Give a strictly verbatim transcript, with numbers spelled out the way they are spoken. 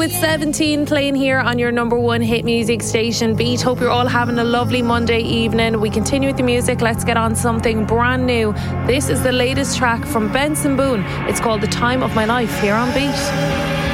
with seventeen playing here on your number one hit music station, Beat. Hope you're all having a lovely Monday evening. We continue with the music. Let's get on something brand new. This is the latest track from Benson Boone. It's called The Time of My Life here on Beat.